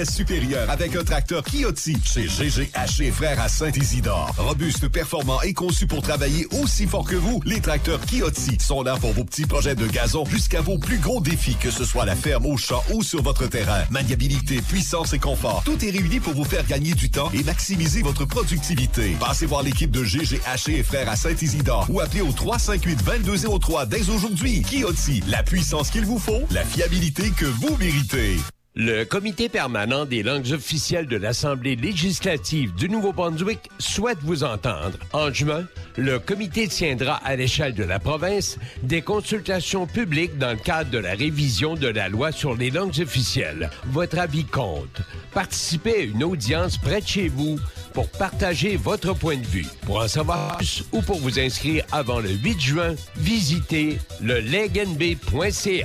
supérieur avec un tracteur Kioti chez GGH et Frères à Saint-Isidore. Robuste, performant et conçu pour travailler aussi fort que vous, les tracteurs Kioti sont là pour vos petits projets de gazon jusqu'à vos plus gros défis, que ce soit à la ferme, au champ ou sur votre terrain. Maniabilité, puissance et confort, tout est réuni pour vous faire gagner du temps et maximiser votre productivité. Passez voir l'équipe de GGH et Frères à Saint-Isidore ou appelez au 358-2203 dès aujourd'hui. Kioti, la puissance qu'il vous faut, la fiabilité que vous méritez. Le Comité permanent des langues officielles de l'Assemblée législative du Nouveau-Brunswick souhaite vous entendre. En juin, le comité tiendra à l'échelle de la province des consultations publiques dans le cadre de la révision de la loi sur les langues officielles. Votre avis compte. Participez à une audience près de chez vous pour partager votre point de vue. Pour en savoir plus ou pour vous inscrire avant le 8 juin, visitez le legnb.ca.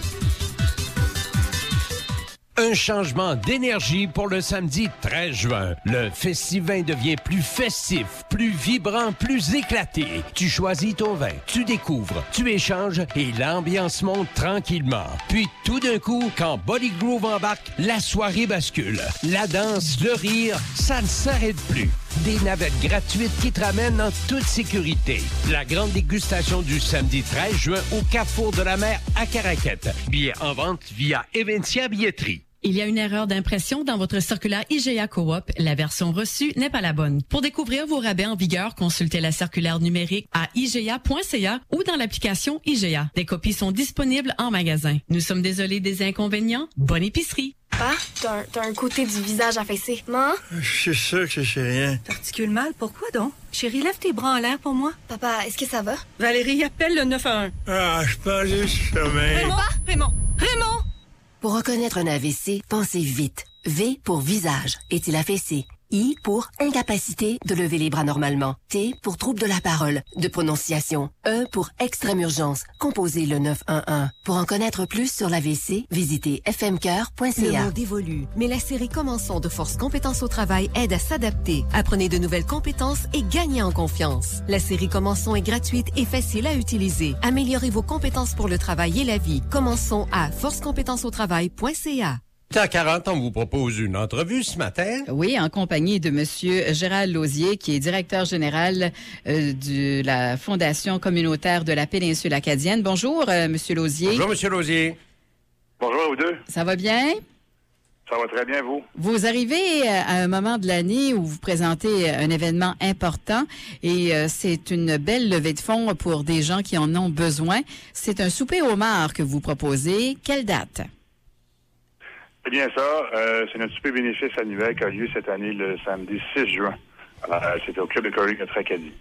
Un changement d'énergie pour le samedi 13 juin. Le Festivin devient plus festif, plus vibrant, plus éclaté. Tu choisis ton vin, tu découvres, tu échanges et l'ambiance monte tranquillement. Puis tout d'un coup, quand Body Groove embarque, la soirée bascule. La danse, le rire, ça ne s'arrête plus. Des navettes gratuites qui te ramènent en toute sécurité. La grande dégustation du samedi 13 juin au Carrefour de la Mer à Caraquette. Billets en vente via Eventia Billetterie. Il y a une erreur d'impression dans votre circulaire IGA Coop. La version reçue n'est pas la bonne. Pour découvrir vos rabais en vigueur, consultez la circulaire numérique à iga.ca ou dans l'application IGA. Des copies sont disponibles en magasin. Nous sommes désolés des inconvénients. Bonne épicerie. Papa, t'as un côté du visage affaissé. Maman? Je suis sûr que c'est rien. T'articules mal, pourquoi donc? Chérie, lève tes bras en l'air pour moi. Papa, est-ce que ça va? Valérie, appelle le 911. Ah, je parlais du sommeil. Raymond! Pour reconnaître un AVC, pensez vite. V pour visage. Est-il affaissé? I pour incapacité de lever les bras normalement. T pour trouble de la parole, de prononciation. E pour extrême urgence. Composez le 911. Pour en connaître plus sur l'AVC, visitez fmcœur.ca. Le monde évolue, mais la série Commençons de Force Compétences au travail aide à s'adapter. Apprenez de nouvelles compétences et gagnez en confiance. La série Commençons est gratuite et facile à utiliser. Améliorez vos compétences pour le travail et la vie. Commençons à forcecompétensautravail.ca. À 40, on vous propose une entrevue ce matin. Oui, en compagnie de Monsieur Gérald Lausier, qui est directeur général de la Fondation communautaire de la péninsule acadienne. Bonjour, Monsieur Lausier. Bonjour, Monsieur Lausier. Bonjour à vous deux. Ça va bien? Ça va très bien, vous? Vous arrivez à un moment de l'année où vous présentez un événement important et c'est une belle levée de fonds pour des gens qui en ont besoin. C'est un souper homard que vous proposez. Quelle date? C'est bien ça. C'est notre souper bénéfice annuel qui a lieu cette année le samedi 6 juin. C'était au Club de curling de Tracadie.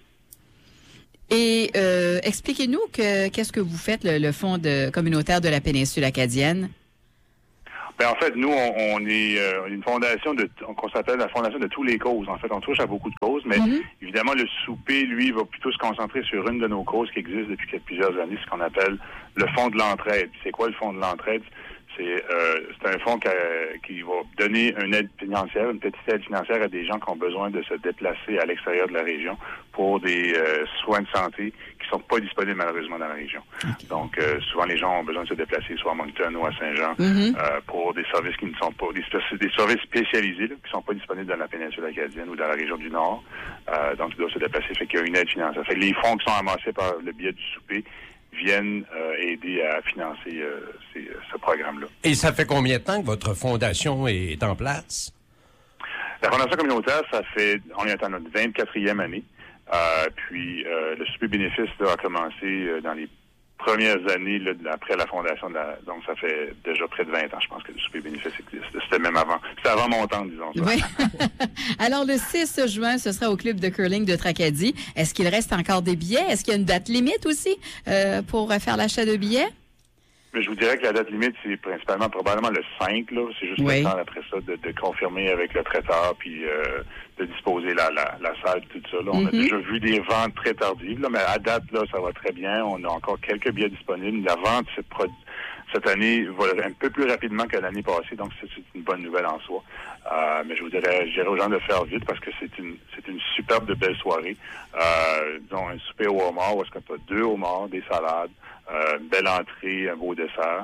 Et expliquez-nous qu'est-ce que vous faites, le Fonds communautaire de la péninsule acadienne? En fait, nous, on est une fondation qu'on s'appelle la Fondation de tous les causes. En fait, on touche à beaucoup de causes, mais évidemment, le souper, lui, va plutôt se concentrer sur une de nos causes qui existe depuis plusieurs années, ce qu'on appelle le Fonds de l'entraide. C'est quoi le Fonds de l'entraide? C'est un fonds qui va donner une aide financière, une petite aide financière à des gens qui ont besoin de se déplacer à l'extérieur de la région pour des soins de santé qui sont pas disponibles malheureusement dans la région. Okay. Donc, souvent les gens ont besoin de se déplacer soit à Moncton ou à Saint-Jean pour des services qui ne sont pas des services spécialisés là, qui sont pas disponibles dans la péninsule acadienne ou dans la région du Nord. Donc, ils doivent se déplacer. Fait qu'il y a une aide financière. Fait que les fonds qui sont amassés par le biais du souper viennent aider à financer ce programme-là. Et ça fait combien de temps que votre fondation est en place? La Fondation communautaire, on est à notre 24e année. Puis le souper bénéfice là, a commencé dans les premières années là, après la fondation. Donc ça fait déjà près de 20 ans, je pense, que le souper bénéfice existe. C'était même avant. C'était avant mon temps, disons. Oui. Alors le 6 juin, ce sera au Club de curling de Tracadie. Est-ce qu'il reste encore des billets? Est-ce qu'il y a une date limite aussi pour faire l'achat de billets? Mais je vous dirais que la date limite, c'est probablement le 5, là. C'est juste le temps après ça de confirmer avec le traiteur puis de disposer la salle, tout ça. Là. On a déjà vu des ventes très tardives, là, mais à date, là, ça va très bien. On a encore quelques billets disponibles. La vente cette année va un peu plus rapidement que l'année passée, donc c'est une bonne nouvelle en soi. Mais je dirais aux gens de faire vite parce que c'est une superbe de belle soirée. Disons un souper au homard où est-ce qu'on a 2 homards, des salades, une belle entrée, un beau dessert.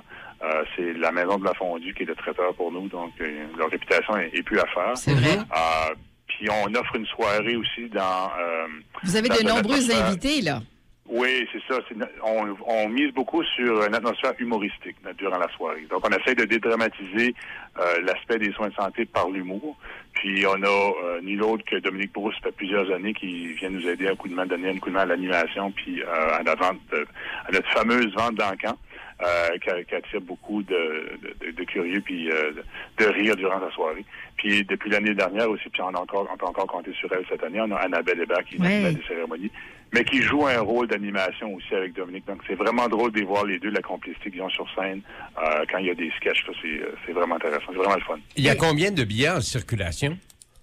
C'est la Maison de la Fondue qui est le traiteur pour nous, donc leur réputation est plus à faire. C'est vrai. Puis on offre une soirée aussi dans... Vous avez de nombreux invités, là. Oui, c'est ça. On mise beaucoup sur une atmosphère humoristique durant la soirée. Donc, on essaie de dédramatiser l'aspect des soins de santé par l'humour. Puis, on a ni l'autre que Dominique Brousse, ça fait plusieurs années, qui vient nous aider à donner un coup de main à l'animation, puis à la vente, à notre fameuse vente d'encans, qui attire beaucoup de curieux, puis de rire durant la soirée. Puis, depuis l'année dernière aussi, puis on peut encore compter sur elle cette année, on a Annabelle Hébert qui vient des cérémonies, mais qui joue un rôle d'animation aussi avec Dominique. Donc, c'est vraiment drôle de voir les deux, la complicité qu'ils ont sur scène quand il y a des sketchs. C'est vraiment intéressant. C'est vraiment le fun. Il y a combien de billets en circulation?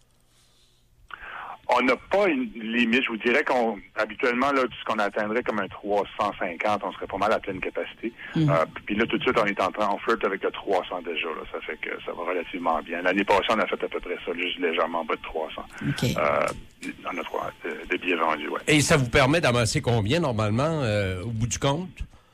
On n'a pas une limite. Je vous dirais habituellement, là, ce qu'on atteindrait comme un 350, on serait pas mal à pleine capacité. Puis là, tout de suite, on flirte avec le 300 déjà. Là. Ça fait que ça va relativement bien. L'année passée, on a fait à peu près ça, juste légèrement en bas de 300. Okay. On a de billets vendus, ouais. Et ça vous permet d'amasser combien, normalement, au bout du compte?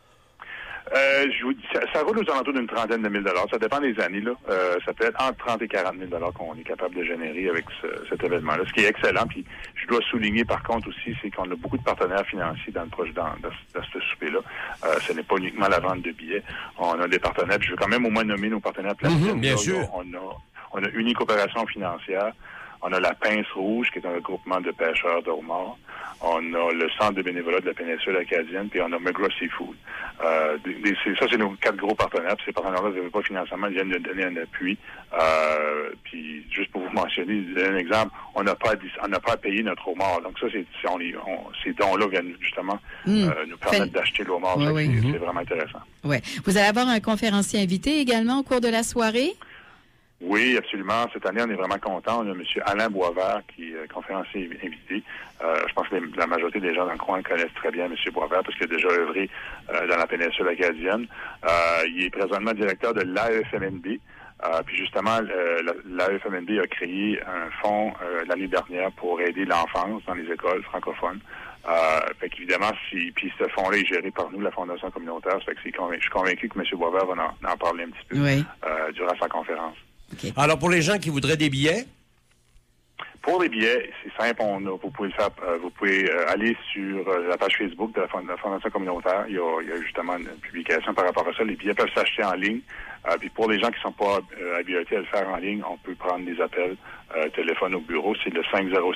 Je vous dis, ça roule aux alentours d'une trentaine de $1000. Ça dépend des années, là. Ça peut être entre 30 et 40 000 qu'on est capable de générer avec cet événement-là. Ce qui est excellent. Puis, je dois souligner, par contre, aussi, c'est qu'on a beaucoup de partenaires financiers dans ce souper-là. Ce n'est pas uniquement la vente de billets. On a des partenaires. Puis je veux quand même au moins nommer nos partenaires plastiques. Bien sûr. On a Uni Coopération financière. On a la Pince Rouge, qui est un regroupement de pêcheurs de homards. On a le Centre de bénévolat de la péninsule acadienne, puis on a McGraw Seafood. Ça, c'est nos 4 gros partenaires. Puis ces partenaires-là ne veulent pas financièrement, ils viennent de donner un appui. Puis juste pour vous mentionner, un exemple, on n'a pas à payer notre homard. Donc ça, ces dons-là viennent justement nous permettre d'acheter le homard. C'est vraiment intéressant. Ouais. Vous allez avoir un conférencier invité également au cours de la soirée? Oui, absolument. Cette année, on est vraiment content. On a M. Alain Boisvert qui est conférencier invité. Je pense que la majorité des gens dans le coin connaissent très bien M. Boisvert parce qu'il a déjà œuvré dans la péninsule acadienne. Il est présentement directeur de l'AEFMNB. Puis justement, l'AEFMNB a créé un fonds l'année dernière pour aider l'enfance dans les écoles francophones. Fait qu'évidemment, puis ce fonds-là est géré par nous, la Fondation communautaire. Fait que je suis convaincu que M. Boisvert va en parler un petit peu durant sa conférence. Okay. Alors, pour les gens qui voudraient des billets? Pour les billets, c'est simple. Vous pouvez le faire. Vous pouvez aller sur la page Facebook de la Fondation communautaire. Il y a justement une publication par rapport à ça. Les billets peuvent s'acheter en ligne. Puis pour les gens qui ne sont pas habilités à le faire en ligne, on peut prendre des appels téléphone au bureau. C'est le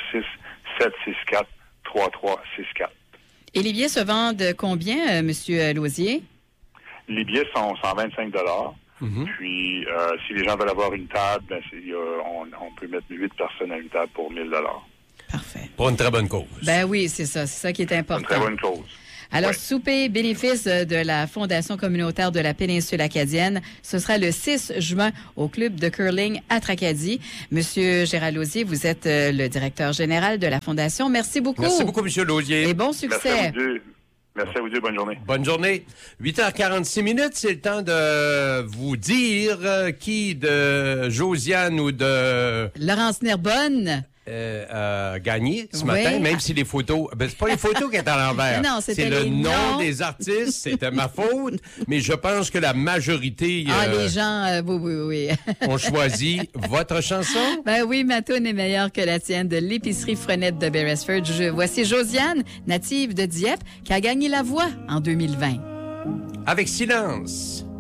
506-764-3364. Et les billets se vendent combien, M. Lausier? Les billets sont 125 $. Puis, si les gens veulent avoir une table, on peut mettre 8 personnes à une table pour 1 000 $. Parfait. Pour une très bonne cause. Ben oui, c'est ça qui est important. Une très bonne cause. Alors, souper bénéfice de la Fondation communautaire de la péninsule acadienne, ce sera le 6 juin au club de curling à Tracadie. Monsieur Gérald Lausier, vous êtes le directeur général de la Fondation. Merci beaucoup. Merci beaucoup, Monsieur Lausier. Et bon succès. Merci à vous deux. Bonne journée. Bonne journée. 8h46, c'est le temps de vous dire qui de Josiane ou de... Laurence Nerbonne a gagné ce matin, même si les photos... c'est pas les photos qui est à l'envers. Non, c'est le nom des artistes. C'était ma faute, mais je pense que la majorité... les gens, oui. ont choisi votre chanson. Ben oui, ma toune est meilleure que la tienne de l'épicerie Frenette de Beresford. Voici Josiane, native de Dieppe, qui a gagné la voix en 2020. Avec Silence.